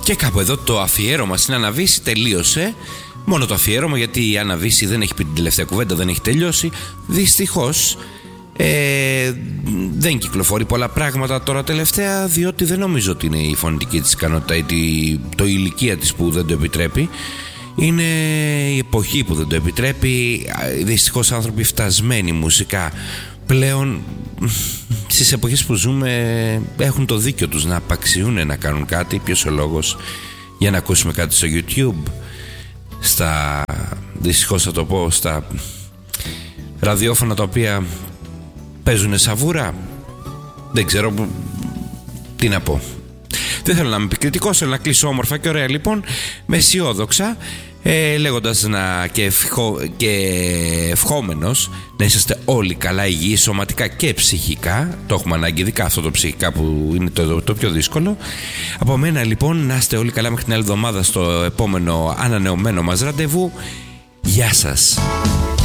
Και κάπου εδώ το αφιέρωμα στην Άννα Βύση τελείωσε. Μόνο το αφιέρωμα, γιατί η Άννα Βύση δεν έχει πει την τελευταία κουβέντα, δεν έχει τελειώσει. Δυστυχώς δεν κυκλοφορεί πολλά πράγματα τώρα τελευταία, διότι δεν νομίζω ότι είναι η φωνητική της ικανότητα ή το ηλικία της που δεν το επιτρέπει. Είναι η εποχή που δεν το επιτρέπει. Δυστυχώς άνθρωποι φτασμένοι μουσικά πλέον στις εποχές που ζούμε έχουν το δίκιο τους να απαξιούν να κάνουν κάτι. Ποιος ο λόγος για να ακούσουμε κάτι στο YouTube, δυστυχώς θα το πω, στα ραδιόφωνα τα οποία παίζουν σαβούρα. Δεν ξέρω τι να πω. Δεν θέλω να είμαι επικριτικός, θέλω να κλείσω όμορφα και ωραία λοιπόν, με αισιόδοξα, λέγοντας και ευχόμενος να είσαστε όλοι καλά, υγιείς σωματικά και ψυχικά. Το έχουμε ανάγκη, ειδικά αυτό το ψυχικά που είναι το πιο δύσκολο. Από μένα λοιπόν, να είστε όλοι καλά μέχρι την άλλη εβδομάδα στο επόμενο ανανεωμένο μας ραντεβού. Γεια σας.